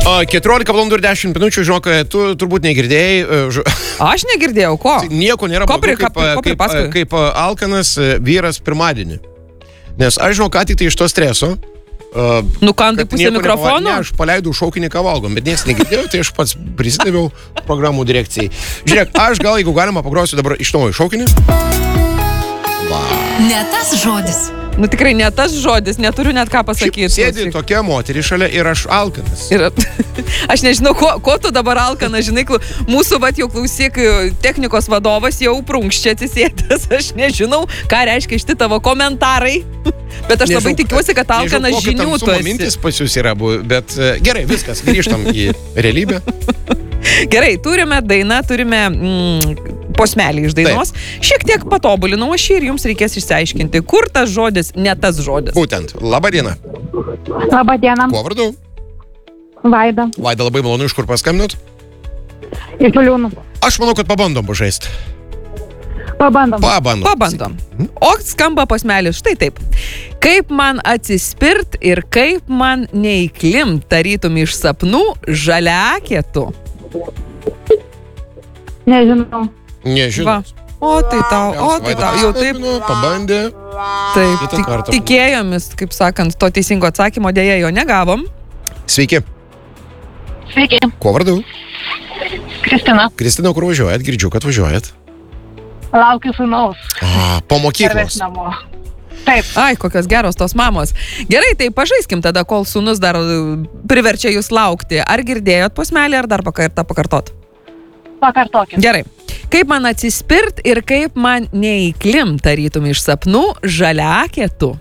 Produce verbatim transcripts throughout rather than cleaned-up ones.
keturiolika valandų ir dešimt minučių, žinok, tu turbūt negirdėjai. Ž... Aš negirdėjau, ko? Nieko nėra ko pri, kaip, kaip, kaip, kaip, kaip alkanas vyras pirmadienį. Nes aš žinau, ką tik tai iš to streso. Uh, Nukandai pusę mikrofono? Ne, aš paleidau šaukinį, ką valgom, bet niekas negirdėjo, tai aš pats prisidaviau programų direkcijai. Žiūrėk, aš gal, jeigu galima, pagrosiu dabar iš naujo šaukinį. Va. Ne tas žodis. Nu tikrai ne tas žodis, neturiu net ką pasakyti. Sėdi tokia moteris šalia ir aš alkanas. Ir, aš nežinau, ko, ko tu dabar alkanas, žinai, mūsų vat jau klausyk, technikos vadovas jau prunkščia atsisėdęs, aš nežinau, ką reiškia šiti tavo komentarai, bet aš nežinau, labai tikiuosi, kad alkanas žinių tu esi. Mintis pas jūs yra, bet gerai, viskas, grįžtam į realybę. Gerai, turime dainą, turime mm, posmelį iš dainos. Taip. Šiek tiek patobulinau aš ir jums reikės išsiaiškinti, kur tas žodis, ne tas žodis. Būtent. Labą dieną. Labą dieną. Kuo vardu? Vaida. Vaida, labai malonu, iš kur paskambinot? Iš Liūnų. Aš manau, kad pabandom pažaisti. Pabandom. Pabandom. Pabandom. O skamba posmelis štai taip. Kaip man atsispirt ir kaip man neįklimt, tarytum iš sapnų žaliakė tu. Nežinau. Nežinau. O tai tau, o tai tau, jau taip. Pabandė. Taip, tik, tikėjomis, kaip sakant, to teisingo atsakymo, dėja jo negavom. Sveiki. Sveiki. Kuo vardu? Kristina. Kristina, kur važiuojat? Girdžiu, kad važiuojat. Laukiu sūnaus. A, po mokyklos. Taip. Ai, kokios geros tos mamos. Gerai, tai pažaiskim tada, kol sūnus dar priverčia jūs laukti. Ar girdėjot posmelį, ar dar pakartą pakartot? Pakartokim. Gerai. Kaip man atsispirt ir kaip man neįklimt, tarytum iš sapnų žaliakė tu.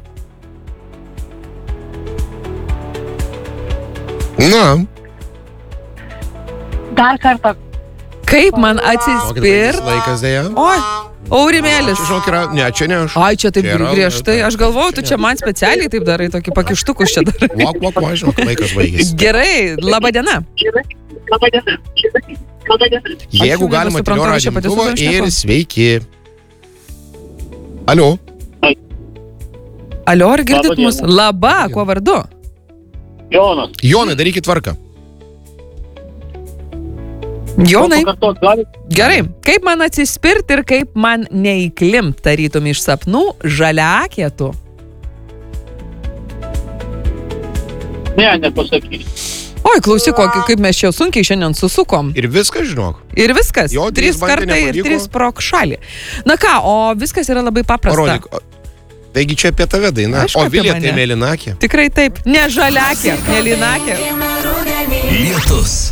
Na. Dar kartą. Kaip man atsispirt... Laikas dėja. Oi, Aurimėlis. Čia, žinok, yra... Ne, čia ne aš. Ai, čia taip čia yra, griežtai. Aš galvoju, tu čia man specialiai taip darai, tokį pakištukus čia darai. Vok, vok, vok, žinok, laikas baigėsi. Gerai, laba diena. Labą dieną. Labą dieną. Jeigu galima, telio radimtuvo ir sveiki. Alio. Alio, ar girdit mus? Laba, kuo vardu? Jonas. Jonai, darykit tvarką. Jonai. Gerai, kaip man atsispirt ir kaip man neįklimt, tarytum iš sapnų žaliakė tu. Ne, nepasakysiu. Oi, klausyk, kokį, kaip mes čia sunkiai šiandien susukom. Ir viskas, žinok. Ir viskas. Jo, trys kartai ir trys prok šalį. Na ką, o viskas yra labai paprasta. Parodyk. Taigi čia apie tave daina. Aišku, o Vilija apie tai mane. mėlynakė. Tikrai taip. Ne žaliakė, mėlynakė. Lietus.